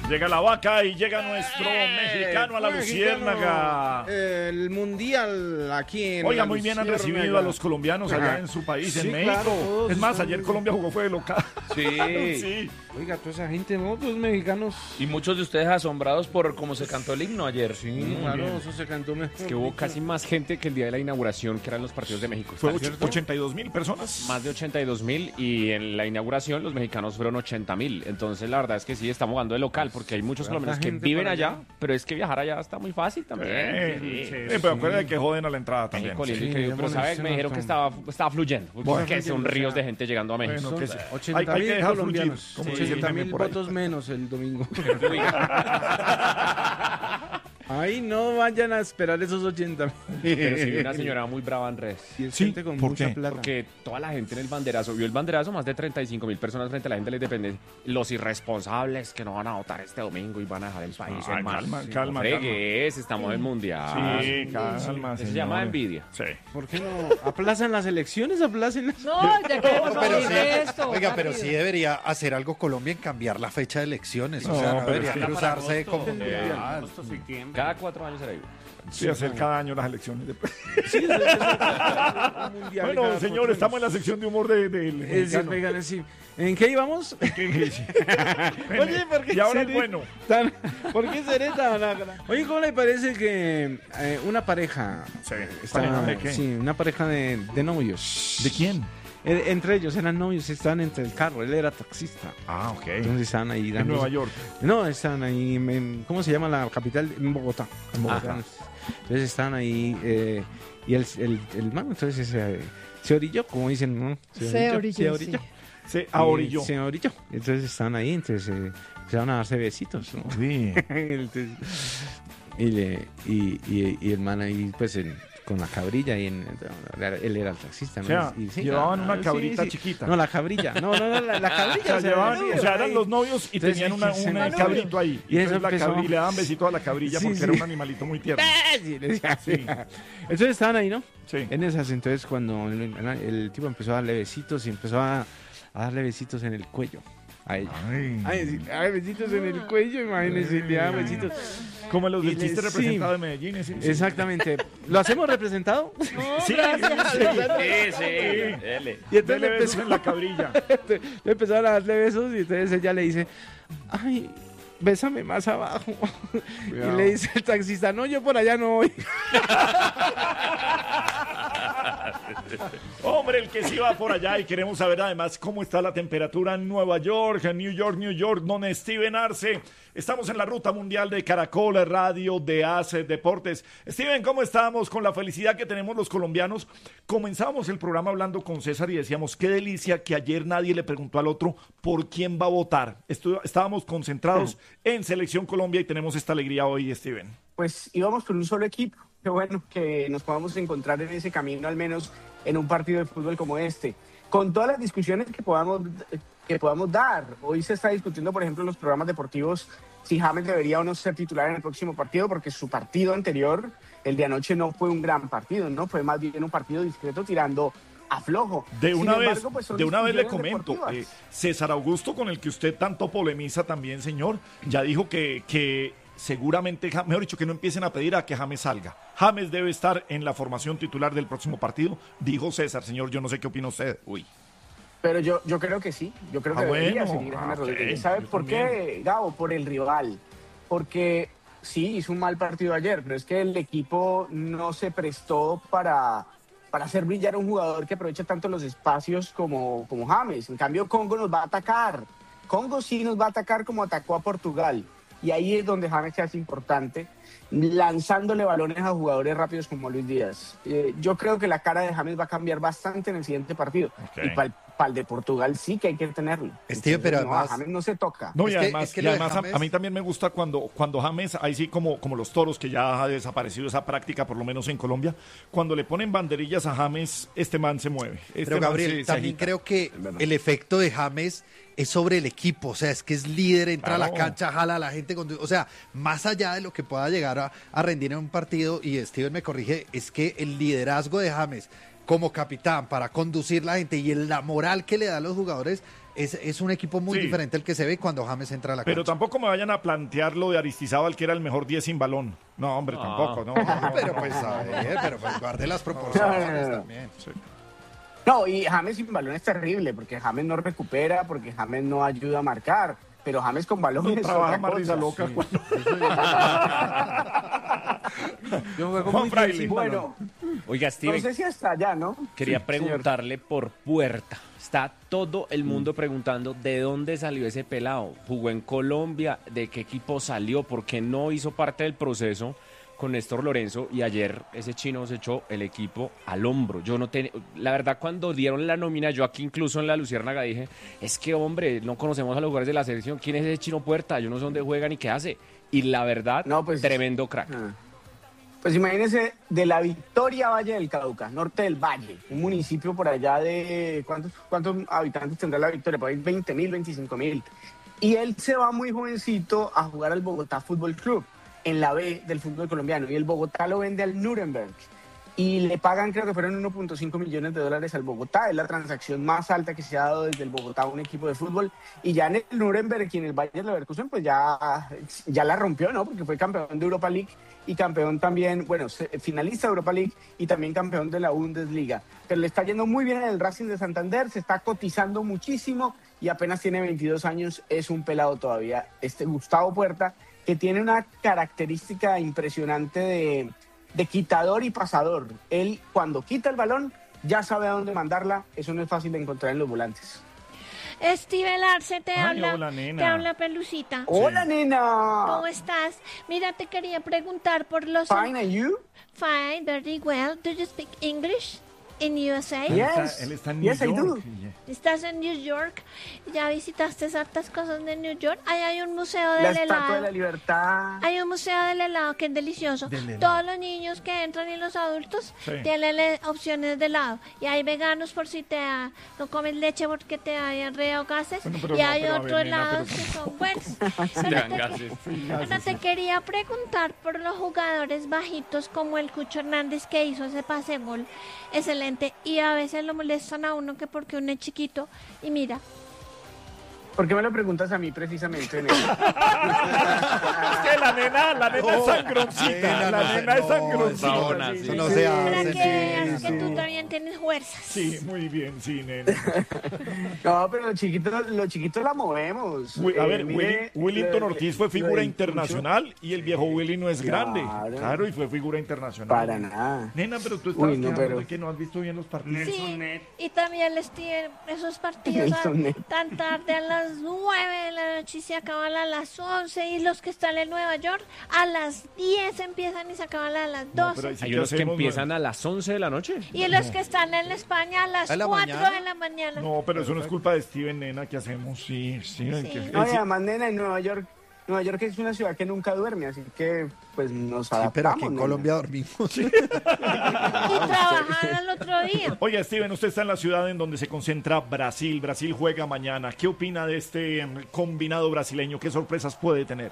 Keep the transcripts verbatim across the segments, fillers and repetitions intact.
Llega la vaca y llega nuestro mexicano a la Luciérnaga. El mundial aquí en Oiga, la muy bien han Luciérnaga. recibido a los colombianos allá Ajá. en su país, Sí, en claro, México. todos Es más, son- ayer Colombia jugó fue de local. Sí. Sí. Oiga, toda esa gente, ¿no? Los mexicanos. Y muchos de ustedes asombrados por cómo se cantó el himno ayer. Sí, Muy claro, bien. eso se cantó mejor. Que hubo casi más gente que el día de la inauguración, que eran los partidos de México. Fue ¿Está och- cierto? ochenta y dos mil personas. Más de ochenta y dos mil y en la inauguración los mexicanos fueron ochenta mil. Entonces la verdad es que sí, estamos jugando de local porque hay muchos ¿Cuánta colombianos que gente viven por allá? allá, pero es que viajar allá está muy fácil también. Eh, Sí. eh, pero acuérdate que joden a la entrada también. México lindo y Sí, querido, pero bueno, ¿sabes? sí, Me dijeron que no, estaba, estaba fluyendo, porque Bueno, son fluyendo, ríos o sea, de gente llegando a México. Bueno, que sí. ochenta Hay- hay que mil dejar colombianos. fluir, como Sí, dice el ochenta meme mil por ahí. votos menos el domingo. Ay, no vayan a esperar esos ochenta mil. Pero sí vi una señora muy brava en redes. Y es Sí, gente con ¿por mucha qué? plata. Porque toda la gente en el banderazo, vio el banderazo, más de treinta y cinco mil personas frente a la gente de la independencia. Los irresponsables que no van a votar este domingo y van a dejar el país Ay, en mal. calma, Sí, calma, no fregues, estamos en mundial. Sí, calma, Eso se señor. llama envidia. Sí. ¿Por qué no aplazan las elecciones? Aplacen las... No, ya queremos Pero salir sí, de esto. oiga, pero rápido. sí debería hacer algo Colombia en cambiar la fecha de elecciones. No, o sea, no pero debería es que- cruzarse como... Eh, Ah, Cada cuatro años será igual. Sí, hacer cada año las elecciones. Sí, es- es- es- un mundial Bueno, cada señor, cuatro estamos en la años. sección de humor de, del Es el mexicano. mexicano, sí. ¿En qué íbamos? Oye, ¿por qué Y ahora seré es bueno. tan- ¿Por qué seré tan... Oye, ¿cómo le parece que eh, una pareja... Sí. está- ¿Pareja de qué? Sí, una pareja de, de novios. ¿De quién? Eh, entre ellos eran novios, estaban entre el carro, él era taxista. Ah, ok. Entonces estaban ahí En dando... Nueva York. No, estaban ahí, en, en- ¿cómo se llama la capital? En Bogotá. En Bogotá. Ajá. Entonces estaban ahí eh, y el, el, el man entonces se, se orilló, como dicen, ¿no? Se orilló, sí. Se ahorilló. Y Se orilló. Entonces estaban ahí, entonces eh, empezaron a darse besitos, ¿no? Sí. Entonces, y, le, y, y, y el man ahí, pues, en- con la cabrilla, y en, él era el taxista, O ¿no? sea, Y- sí, llevaban ah, una sí, cabrita sí. chiquita. No, la cabrilla. No, no, no, la, la O cabrilla. sea, o sea, llevaban- sí, o sea, eran ahí. los novios y Entonces, tenían una, sí, un sí. cabrito ahí. Y Y, eso entonces la empezó- cabri- y le daban besito a la cabrilla Sí, porque sí. era un animalito muy tierno. Sí, le decía así. Sí. Entonces estaban ahí, ¿no? Sí. En esas, entonces cuando el, el tipo empezó a darle besitos y empezó a, a darle besitos en el cuello a ella. Ay. Ay, sí, le daba besitos en el cuello, imagínense, le daba besitos. Como los Y del le- chiste sí. representado de Medellín. ese- sí. Exactamente. ¿Lo hacemos representado? No, Sí, gracias. sí. Sí, sí, dele. Y entonces Dele le besos empezó, en la cabrilla. le empezaron a darle besos y entonces ella le dice, ay, bésame más abajo. Cuidado. Y le dice el taxista, no, yo por allá no voy. Hombre, el que sí va por allá y queremos saber además cómo está la temperatura en Nueva York, en New York, New York, donde Steven Arce. Estamos en la ruta mundial de Caracol Radio, de A C E Deportes. Steven, ¿cómo estamos? Con la felicidad que tenemos los colombianos. Comenzamos el programa hablando con César y decíamos, qué delicia que ayer nadie le preguntó al otro por quién va a votar. Estu- estábamos concentrados en Selección Colombia y tenemos esta alegría hoy, Steven. Pues íbamos con un solo equipo. Qué bueno que nos podamos encontrar en ese camino, al menos en un partido de fútbol como este. Con todas las discusiones que podamos, que podamos dar. Hoy se está discutiendo, por ejemplo, en los programas deportivos, si James debería o no ser titular en el próximo partido, porque su partido anterior, el de anoche, no fue un gran partido, ¿no? Fue más bien un partido discreto tirando a flojo. De Sin una embargo, vez, pues, son de una vez le discusiones comento, eh, deportivas. César Augusto, con el que usted tanto polemiza también, señor, ya dijo que, que seguramente, Ja- mejor dicho, que no empiecen a pedir a que James salga. James debe estar en la formación titular del próximo partido, dijo César, señor, yo no sé qué opina usted. Uy. Pero yo, yo creo que sí, yo creo que Ah, debería bueno. seguir Ah, James ok, Rodríguez. ¿Sabe yo por qué, Gabo? Por el rival. Porque sí, hizo un mal partido ayer, pero es que el equipo no se prestó para, para hacer brillar a un jugador que aprovecha tanto los espacios como, como James. En cambio, Congo nos va a atacar. Congo sí nos va a atacar como atacó a Portugal. Y ahí es donde James se hace importante, lanzándole balones a jugadores rápidos como Luis Díaz. Eh, yo creo que la cara de James va a cambiar bastante en el siguiente partido. Ok. Y para el de Portugal sí que hay que tenerlo. Steven, pero no, a además- James no se toca. No, y Es que- además, es que y lo de además a- James- a, mí también me gusta cuando, cuando James, ahí sí como, como los toros, que ya ha desaparecido esa práctica, por lo menos en Colombia, cuando le ponen banderillas a James, este man se mueve. Este Pero man Gabriel, se- se también agita. creo que Es verdad. el efecto de James es sobre el equipo, o sea, es que es líder, entra a la Claro. cancha, jala a la gente, con- o sea, más allá de lo que pueda llegar a, a rendir en un partido, y Steven me corrige, es que el liderazgo de James como capitán para conducir la gente y el- la moral que le da a los jugadores es, es un equipo muy Sí. diferente al que se ve cuando James entra a la Pero cancha. tampoco me vayan a plantear lo de Aristizábal, que era el mejor diez sin balón. No, hombre, No. tampoco, no. no, no, Pero no, pues, no, a no. ver, pero pues guarde las No, proporciones no, no. también. No, y James sin balón es terrible, porque James no recupera, porque James no ayuda a marcar, pero James con balón No es trabaja otra más cosa. risa loca. cuando- Yo juego Juan muy Fraile. bien sin balón. Bueno, Oiga, no Steven, sé si hasta allá, ¿no? quería Sí, preguntarle por Puerta. Está todo el mundo preguntando de dónde salió ese pelado. ¿Jugó en Colombia? ¿De qué equipo salió? ¿Por qué no hizo parte del proceso con Néstor Lorenzo? Y ayer ese chino se echó el equipo al hombro. Yo no tenía... La verdad, cuando dieron la nómina, yo aquí incluso en la Luciérnaga dije, es que, hombre, no conocemos a los jugadores de la selección. ¿Quién es ese chino Puerta? Yo no sé dónde juega ni qué hace. Y la verdad, No, pues- tremendo crack. Ah. Pues imagínense, de la Victoria Valle del Cauca, norte del Valle, un municipio por allá de... ¿Cuántos, cuántos habitantes tendrá la Victoria? Por ahí veinte mil, veinticinco mil. Y él se va muy jovencito a jugar al Bogotá Fútbol Club, en la B del fútbol colombiano. Y el Bogotá lo vende al Nuremberg. Y le pagan, creo que fueron uno punto cinco millones de dólares al Bogotá. Es la transacción más alta que se ha dado desde el Bogotá a un equipo de fútbol. Y ya en el Nuremberg y en el Bayer Leverkusen, pues ya, ya la rompió, ¿no? Porque fue campeón de Europa League y campeón también, bueno, se- finalista de Europa League y también campeón de la Bundesliga. Pero le está yendo muy bien en el Racing de Santander, se está cotizando muchísimo y apenas tiene veintidós años, es un pelado todavía. Este Gustavo Puerta, que tiene una característica impresionante de, de quitador y pasador. Él, cuando quita el balón, ya sabe a dónde mandarla. Eso no es fácil de encontrar en los volantes. Steve Larce te Ay, habla, hola, nena. te habla Pelucita. ¡Hola, nena! ¿Cómo estás? Mira, te quería preguntar por los... Fine, and you? Fine, very well. Do you speak English in U S A? Él está- Yes. él está en Yes, I New do. York. ¿Estás en New York? ¿Ya visitaste hartas cosas de New York? Ahí hay un museo del La Estatua helado. de la Libertad. Hay un museo del helado que es delicioso. Del helado. Todos los niños que entran y los adultos Sí. tienen le- opciones de helado. Y hay veganos por si te da- no comes leche porque te da diarrea o gases. Bueno, pero y no, hay pero a otros ver, nena, helados pero- que son buenos. Te Pero dan te, gases. bueno, te quería preguntar por los jugadores bajitos como el Cucho Hernández que hizo ese pase gol excelente y a veces lo molestan a uno que porque uno es chiquito y mira, ¿Por qué me lo preguntas a mí precisamente, nena? Es que la nena, la nena es sangroncita. nena, La no, nena es no, sangroncita. Rabona, sí, sí. Eso no sí. se para hace. que sí, veas que sí. tú también tienes fuerzas. Sí, muy bien, sí, nena. No, pero los chiquitos, los chiquitos la movemos. Wi- A Eh, ver, mire, Willy- Willington lo- Ortiz fue lo figura del internacional y el viejo Willy no es grande. Claro. Claro, y fue figura internacional. Para nada. Nena, pero tú estabas Uy, no, quejando pero- de que no has visto bien los partidos. Sí, y también les tienen esos partidos a- Nelson Net. tan tarde a las nueve de la noche y se acaban a las once y los que están en Nueva York a las diez empiezan y se acaban a las No, doce. pero ahí sí Hay que unos que hacemos, empiezan a las once de la noche. Y los que están en España a las ¿A la cuatro mañana? de la mañana. No, pero eso no es culpa de Steven, nena, ¿qué hacemos? Sí, sí. Sí. que- No, él y sí- además, nena, en Nueva York, Nueva York es una ciudad que nunca duerme, así que pues nos Sí, adaptamos. pero aquí en nena. Colombia dormimos. Y trabajan al otro día. Oiga, Steven, usted está en la ciudad en donde se concentra Brasil. Brasil juega mañana. ¿Qué opina de este em, combinado brasileño? ¿Qué sorpresas puede tener?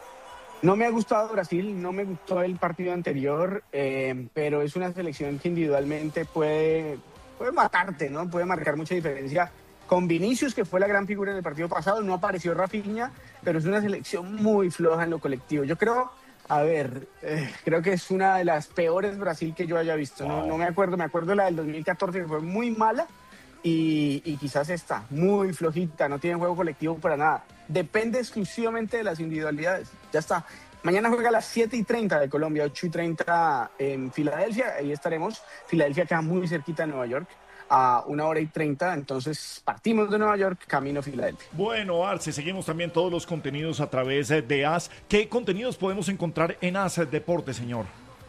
No me ha gustado Brasil, no me gustó el partido anterior, eh, pero es una selección que individualmente puede, puede matarte, ¿no? Puede marcar mucha diferencia. Con Vinicius, que fue la gran figura en el partido pasado, no apareció Rafinha, pero es una selección muy floja en lo colectivo. Yo creo, a ver, eh, creo que es una de las peores Brasil que yo haya visto. No, no me acuerdo, me acuerdo la del dos mil catorce, que fue muy mala, y, y quizás esta, muy flojita, no tiene juego colectivo para nada. Depende exclusivamente de las individualidades. Ya está. Mañana juega a las siete y treinta de Colombia, ocho y treinta en Filadelfia, ahí estaremos. Filadelfia queda muy cerquita de Nueva York, a una hora y treinta, entonces partimos de Nueva York, camino a Filadelfia. Bueno, Arce, seguimos también todos los contenidos a través eh, de A S. ¿Qué contenidos podemos encontrar en A S Deporte, señor?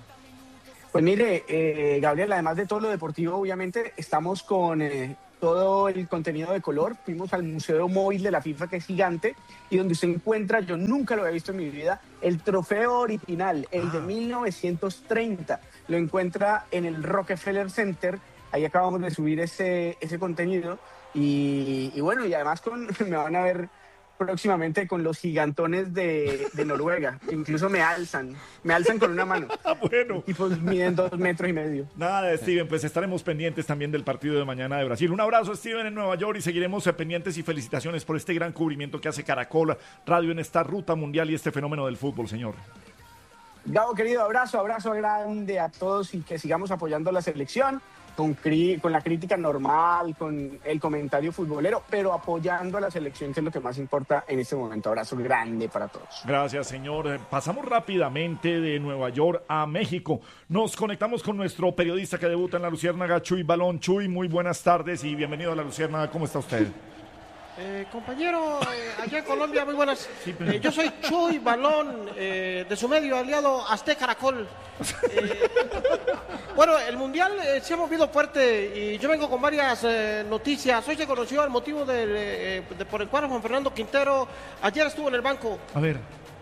Pues mire, eh, Gabriel, además de todo lo deportivo, obviamente, estamos con eh, todo el contenido de color. Fuimos al Museo Móvil de la FIFA, que es gigante, y donde se encuentra, yo nunca lo había visto en mi vida, el trofeo original, el de mil novecientos treinta. Lo encuentra en el Rockefeller Center. Ahí acabamos de subir ese, ese contenido. Y, y bueno, y además con, me van a ver próximamente con los gigantones de, de Noruega. Incluso me alzan, me alzan con una mano. Ah, bueno. Y pues miden dos metros y medio. Nada, Steven, pues estaremos pendientes también del partido de mañana de Brasil. Un abrazo, Steven, en Nueva York, y seguiremos eh, pendientes, y felicitaciones por este gran cubrimiento que hace Caracol Radio en esta ruta mundial y este fenómeno del fútbol, señor. Gabo, querido, abrazo, abrazo grande a todos y que sigamos apoyando a la selección. Con, cri- con la crítica normal, con el comentario futbolero, pero apoyando a la selección, que es lo que más importa en este momento. Abrazo grande para todos. Gracias, señor. Eh, Pasamos rápidamente de Nueva York a México. Nos conectamos con nuestro periodista que debuta en La Luciérnaga, Chuy Balón. Chuy, muy buenas tardes y bienvenido a La Luciérnaga. ¿Cómo está usted? Eh, compañero, eh, allá en Colombia, muy buenas. Sí, pero- Eh, yo soy Chuy Balón, eh, de su medio aliado Azteca Caracol. Eh, bueno, el Mundial eh, se ha movido fuerte y yo vengo con varias eh, noticias. Hoy se conoció el motivo del, eh, de, por el cual Juan Fernando Quintero ayer estuvo en el banco. A ver.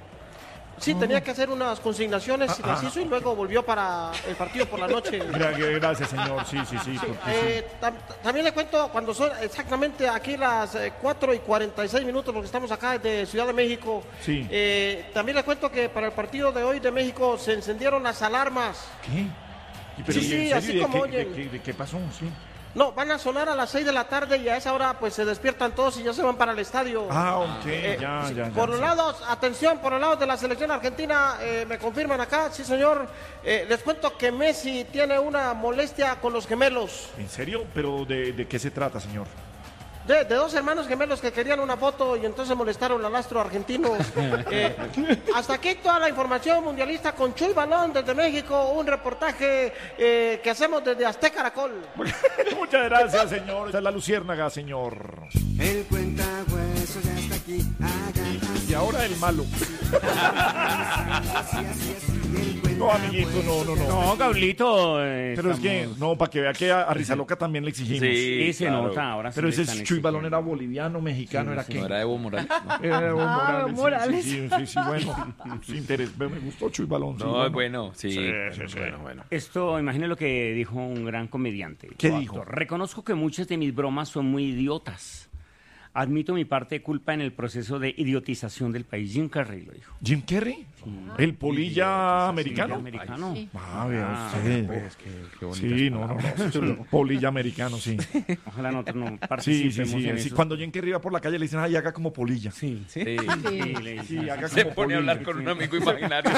Sí, tenía que hacer unas consignaciones y Ah, las ah. hizo y luego volvió para el partido por la noche. Gra- Gracias, señor. Sí, sí, sí. porque sí. Eh, tam- también le cuento cuando son exactamente aquí las eh, cuatro y cuarenta y seis minutos, porque estamos acá de Ciudad de México. Sí. Eh, también le cuento que para el partido de hoy de México se encendieron las alarmas. ¿Qué? ¿Y pero, Sí, ¿y en sí, serio? así ¿De como qué, de oyen. qué- de qué pasó? Sí. No, van a sonar a las seis de la tarde y a esa hora pues se despiertan todos y ya se van para el estadio. Ah, ok, Eh, ya, sí, ya, ya. por los sí. lados, atención, por los lados de la selección argentina, eh, me confirman acá, sí señor, eh, les cuento que Messi tiene una molestia con los gemelos. ¿En serio? ¿Pero de, de qué se trata, señor? De, de dos hermanos gemelos que querían una foto y entonces molestaron al astro argentino. Eh, hasta aquí toda la información mundialista con Chuy Balón desde México, un reportaje eh, que hacemos desde Azteca Caracol. Muchas gracias, señor. Esta es La Luciérnaga, señor. El cuentahuesos ya está aquí. Hagan Y ahora el malo. así, así, así. El No, amiguito, no, no, no. No, Gablito. eh, Pero es que, estamos- no, para que vea que a, a Rizaloca también le exigimos. Sí, Sí, se claro. nota ahora. Pero sí le ese están Chuy Balón exigiendo. era boliviano, mexicano, ¿era qué? No era Evo Morales. no. Era Evo Ah, Morales. Morales. Sí, sí, sí, sí, bueno. Sí, interés. Me gustó Chuy Balón. sí, No, bueno, sí. Sí, sí, sí. Bueno, bueno. Esto, imagine lo que dijo un gran comediante. ¿Qué o dijo? actor. Reconozco que muchas de mis bromas son muy idiotas. Admito mi parte de culpa en el proceso de idiotización del país. Jim Carrey lo dijo. ¿Jim Carrey? ¿El polilla americano? Americano. Ah, vea Ah, usted. Pues, qué, qué bonitas Sí, no, no, no. Polilla americano, sí. Ojalá nosotros no Sí, sí, participemos sí. en sí. eso. Cuando Jim Carrey va por la calle le dicen, ay, haga como polilla. Sí, Sí. sí, le dicen Sí, así. haga Se como pone a hablar polilla. con un amigo imaginario.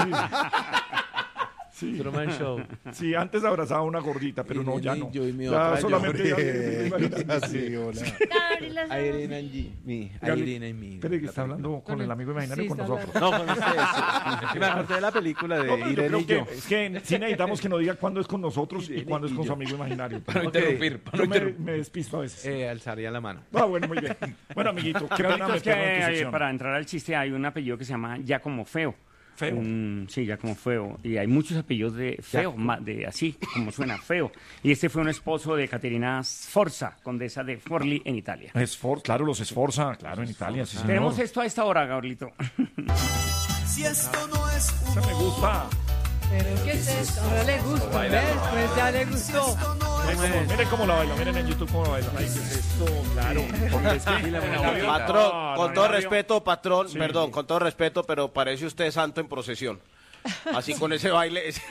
Sí. Truman Show. Sí, antes abrazaba a una gordita, pero no, ya no. Yo y mi Ya otra solamente yo. ya- Así, hola. Gabriel, las- Irene and G- me, Gabriel, Irene and me. Espere que está hablando con el amigo imaginario Sí, con está nosotros. No, con ustedes. Sí, me acordé de la película de No, pero yo Irene creo y que, yo. es que sí necesitamos que nos diga cuándo es con nosotros y Irene cuándo es y con su yo. amigo imaginario. Para no Ok. interrumpir. Para no Yo me, interrumpir. me despisto a veces. Eh, alzaría la mano. Ah, bueno, muy bien. Bueno, amiguito, qué pena Gablito, es que, meternos en tu eh, sección. para entrar al chiste hay un apellido que se llama Giacomo Feo. Feo. Un- sí, Giacomo Feo. Y hay muchos apellidos de feo, ma- de así como suena feo. Y este fue un esposo de Caterina Sforza, condesa de Forlì en Italia. Esfor- claro, los esforza, claro, en Italia, sí, señor. Tenemos esto a esta hora, Gabrielito. Si esto no es Esa me gusta. ¿Pero qué es esto? Ahora le gusta, ¿ves? Pues ya le gustó. Miren cómo, miren cómo la baila, miren en YouTube cómo la baila. Ay, ¿qué es esto? Claro. Porque es que- Patrón, No, con no, todo no, respeto, patrón, Sí. perdón, con todo respeto, pero parece usted santo en procesión. Así con ese baile. ese-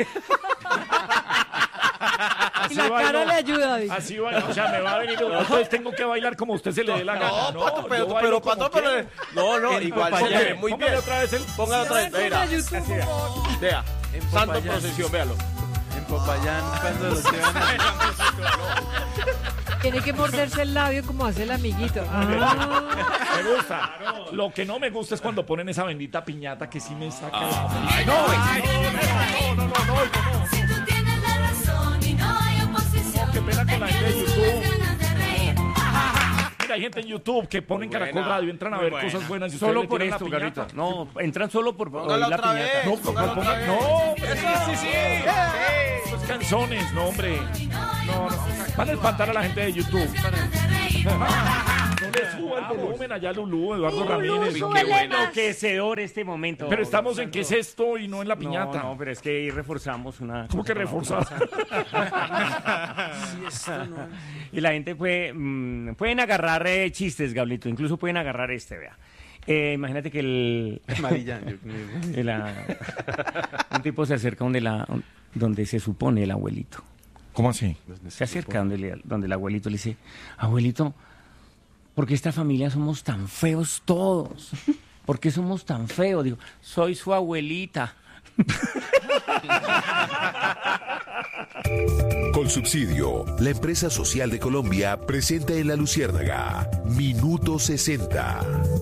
Así Y la bailo. cara le ayuda, dice. Así bailo, o sea, me va a venir. Entonces tengo que bailar como a usted se le dé la gana. No, patrón, pero, yo pero, bailo como patrón, pero- quiero. no, no, En igual Popayán. se ve muy Póngale bien. otra vez el. Póngale otra vez, mira, A YouTube, por favor. vea, En santo en Popayán. procesión, véalo. En Popayán, cuando los llevan a... Tiene que morderse el labio como hace el amiguito. Ah. Me gusta. Lo que no me gusta es cuando ponen esa bendita piñata que sí me saca la. No, no, no, no, no, no, no. Si tú tienes la razón y no hay oposición, No, qué pena con la te gente de pierdes YouTube. las ganas de reír. Mira, hay gente en YouTube que ponen Muy Caracol buena, Radio, entran a muy ver buena. cosas buenas y ustedes Solo le por tiran la esto, piñata. Gabrielito. No, entran solo por Póngala oír la otra piñata. vez. No, Póngala ponga- otra vez. no, hombre, Sí, sí, sí. esos canzones, no, hombre. No, no. Van a espantar a la gente de YouTube. No le suba el volumen allá, Lulú, Eduardo Ramírez. súbele más. Enloquecedor este momento. Pero estamos en qué es esto y no en la piñata. No, no, pero es que ahí reforzamos una. ¿Cómo que cosa con la reforzar? otra. Y la gente puede, mm, pueden agarrar eh, chistes, Gablito, incluso pueden agarrar este, vea. Eh, imagínate que el... Amarilla. el, ah, un tipo se acerca donde, la, donde se supone el abuelito. ¿Cómo así? Se acerca donde, le- donde el abuelito le dice, abuelito, ¿por qué esta familia somos tan feos todos? ¿Por qué somos tan feos? Digo, soy su abuelita. Colsubsidio, la empresa social de Colombia, presenta en La Luciérnaga Minuto sesenta.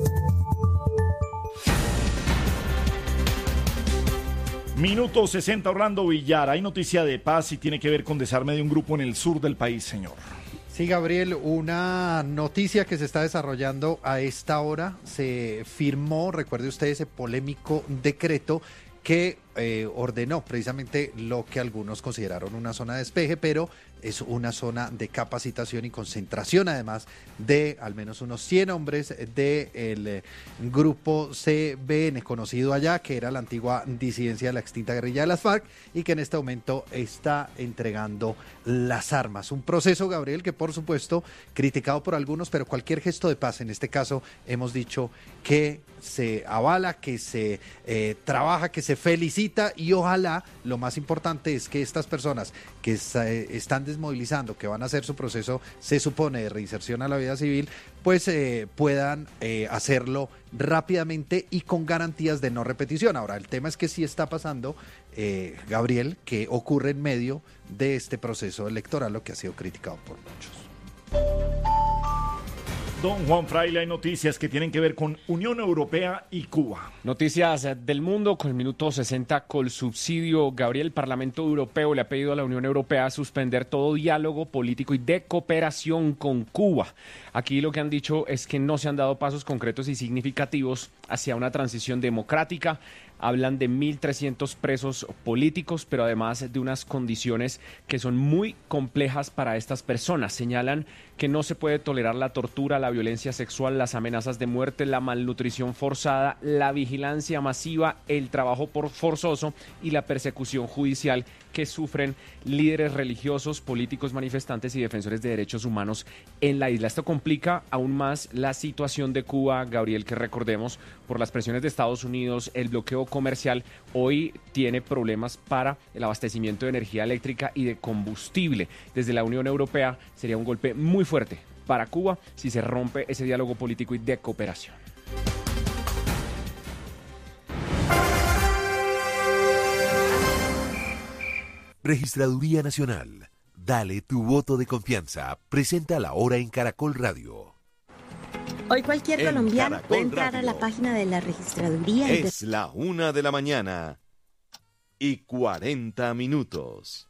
Minuto sesenta, Orlando Villar. Hay noticia de paz y tiene que ver con desarme de un grupo en el sur del país, señor. Sí, Gabriel, una noticia que se está desarrollando a esta hora. Se firmó, recuerde usted, ese polémico decreto que eh, ordenó precisamente lo que algunos consideraron una zona de despeje, pero es una zona de capacitación y concentración, además de al menos unos cien hombres del eh, grupo C B N, conocido allá, que era la antigua disidencia de la extinta guerrilla de las FARC y que en este momento está entregando las armas. Un proceso, Gabriel, que por supuesto criticado por algunos, pero cualquier gesto de paz, en este caso hemos dicho que se avala, que se eh, trabaja, que se felicita y ojalá, lo más importante es que estas personas que se, están desmovilizando, que van a hacer su proceso, se supone, de reinserción a la vida civil, pues eh, puedan eh, hacerlo rápidamente y con garantías de no repetición. Ahora, el tema es que sí está pasando, eh, Gabriel, que ocurre en medio de este proceso electoral, lo que ha sido criticado por muchos. Don Juan Fraile, hay noticias que tienen que ver con Unión Europea y Cuba. Noticias del mundo con el minuto sesenta Colsubsidio. Gabriel, el Parlamento Europeo le ha pedido a la Unión Europea suspender todo diálogo político y de cooperación con Cuba. Aquí lo que han dicho es que no se han dado pasos concretos y significativos hacia una transición democrática. Hablan de mil trescientos presos políticos, pero además de unas condiciones que son muy complejas para estas personas. Señalan que no se puede tolerar la tortura, la violencia sexual, las amenazas de muerte, la malnutrición forzada, la vigilancia masiva, el trabajo por forzoso y la persecución judicial que sufren líderes religiosos, políticos, manifestantes y defensores de derechos humanos en la isla. Esto complica aún más la situación de Cuba, Gabriel, que recordemos, por las presiones de Estados Unidos, el bloqueo comercial, hoy tiene problemas para el abastecimiento de energía eléctrica y de combustible. Desde la Unión Europea sería un golpe muy fuerte para Cuba si se rompe ese diálogo político y de cooperación. Registraduría Nacional. Dale tu voto de confianza. Presenta la hora en Caracol Radio. Hoy cualquier En colombiano Caracol puede entrar Radio. a la página de la registraduría y Es la una de la mañana y cuarenta minutos.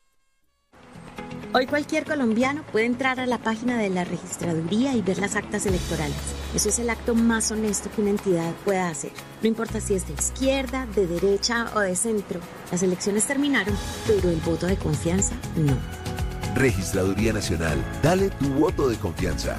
Hoy cualquier colombiano puede entrar a la página de la registraduría y ver las actas electorales. Eso es el acto más honesto que una entidad pueda hacer. No importa si es de izquierda, de derecha o de centro. Las elecciones terminaron, pero el voto de confianza no. Registraduría Nacional. Dale tu voto de confianza.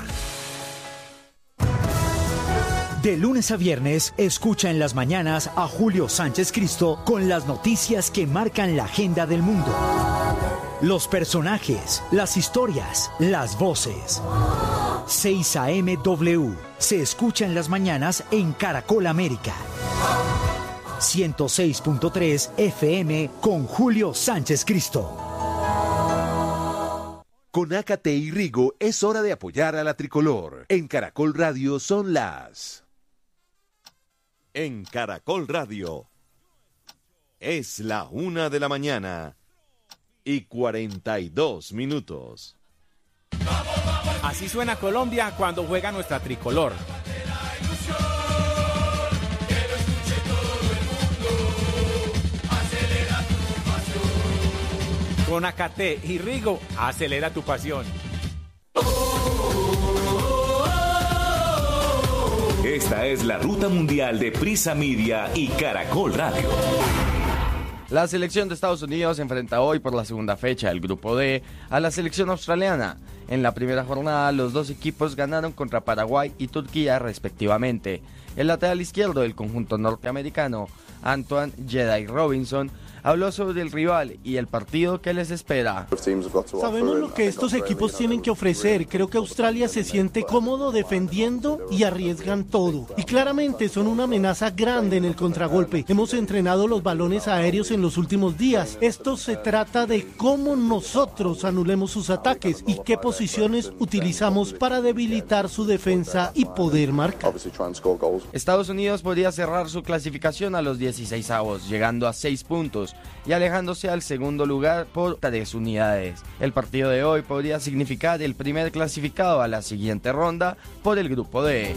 De lunes a viernes, escucha en las mañanas a Julio Sánchez Cristo con las noticias que marcan la agenda del mundo. Los personajes, las historias, las voces. seis a eme W se escucha en las mañanas en Caracol América. ciento seis punto tres F M con Julio Sánchez Cristo. Con Ácate y Rigo es hora de apoyar a la tricolor. En Caracol Radio son las... En Caracol Radio es la una de la mañana y cuarenta y dos minutos. Así suena Colombia cuando juega nuestra tricolor. Con Ácate y Rigo, acelera tu pasión. Esta es la ruta mundial de Prisa Media y Caracol Radio. La selección de Estados Unidos enfrenta hoy por la segunda fecha del Grupo D a la selección australiana. En la primera jornada, los dos equipos ganaron contra Paraguay y Turquía respectivamente. El lateral izquierdo del conjunto norteamericano, Antoine Jedi Robinson, habló sobre el rival y el partido que les espera. Sabemos lo que estos equipos tienen que ofrecer. Creo que Australia se siente cómodo defendiendo y arriesgan todo. Y claramente son una amenaza grande en el contragolpe. Hemos entrenado los balones aéreos en los últimos días. Esto se trata de cómo nosotros anulemos sus ataques y qué posiciones utilizamos para debilitar su defensa y poder marcar. Estados Unidos podría cerrar su clasificación a los dieciseisavos, llegando a seis puntos y alejándose al segundo lugar por tres unidades. El partido de hoy podría significar el primer clasificado a la siguiente ronda por el grupo D.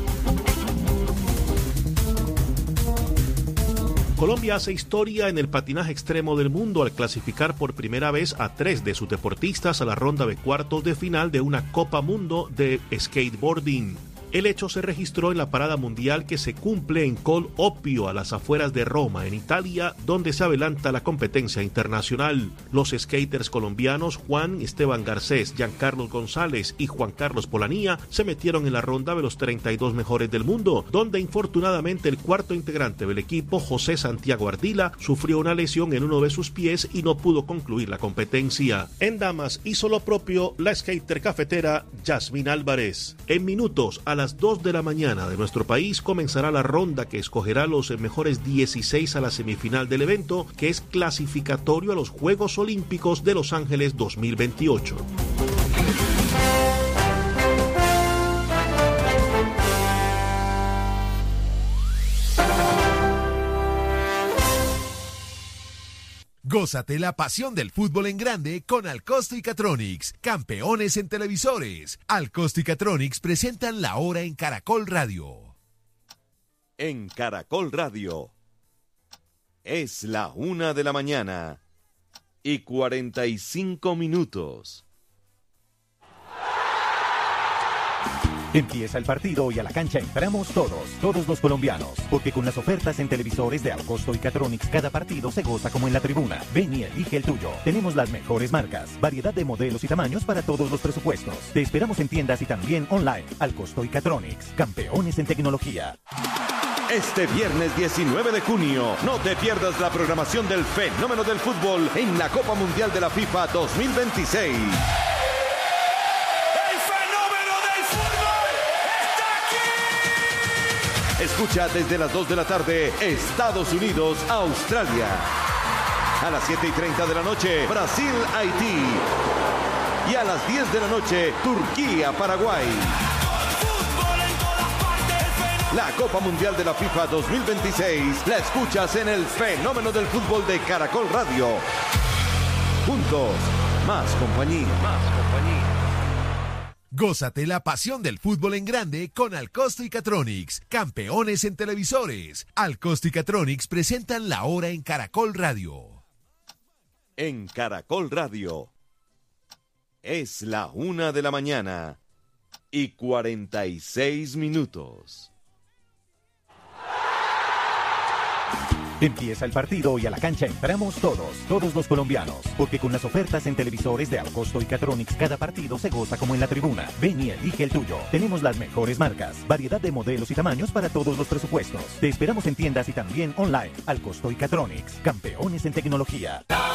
Colombia hace historia en el patinaje extremo del mundo al clasificar por primera vez a tres de sus deportistas a la ronda de cuartos de final de una Copa Mundo de skateboarding. El hecho se registró en la parada mundial que se cumple en Col Oppio, a las afueras de Roma, en Italia, donde se adelanta la competencia internacional. Los skaters colombianos Juan Esteban Garcés, Giancarlos González y Juan Carlos Polanía se metieron en la ronda de los treinta y dos mejores del mundo, donde infortunadamente el cuarto integrante del equipo, José Santiago Ardila, sufrió una lesión en uno de sus pies y no pudo concluir la competencia. En damas hizo lo propio la skater cafetera Yasmín Álvarez. En minutos, a la A las dos de la mañana de nuestro país comenzará la ronda que escogerá los mejores dieciséis a la semifinal del evento, que es clasificatorio a los Juegos Olímpicos de Los Ángeles dos mil veintiocho. Gózate la pasión del fútbol en grande con Alcosto y Catronics, campeones en televisores. Alcosto y Catronics presentan La Hora en Caracol Radio. En Caracol Radio es la una de la mañana y cuarenta y cinco minutos. Empieza el partido y a la cancha entramos todos, todos los colombianos, porque con las ofertas en televisores de Alcosto y Catronics cada partido se goza como en la tribuna. Ven y elige el tuyo. Tenemos las mejores marcas, variedad de modelos y tamaños para todos los presupuestos. Te esperamos en tiendas y también online. Alcosto y Catronics, campeones en tecnología. Este viernes diecinueve de junio, no te pierdas la programación del fenómeno del fútbol en la Copa Mundial de la FIFA dos mil veintiséis. Escucha desde las dos de la tarde, Estados Unidos, Australia. A las siete y treinta de la noche, Brasil, Haití. Y a las diez de la noche, Turquía, Paraguay. La Copa Mundial de la FIFA dos mil veintiséis la escuchas en el fenómeno del fútbol de Caracol Radio. Juntos, más compañía. Más compañía. Gózate la pasión del fútbol en grande con Alcosto y Catronics, campeones en televisores. Alcosto y Catronics presentan La Hora en Caracol Radio. En Caracol Radio es la una de la mañana y cuarenta y seis minutos. Empieza el partido y a la cancha entramos todos, todos los colombianos, porque con las ofertas en televisores de Alcosto y Catronics cada partido se goza como en la tribuna. Ven y elige el tuyo. Tenemos las mejores marcas, variedad de modelos y tamaños para todos los presupuestos. Te esperamos en tiendas y también online. Alcosto y Catronics, campeones en tecnología.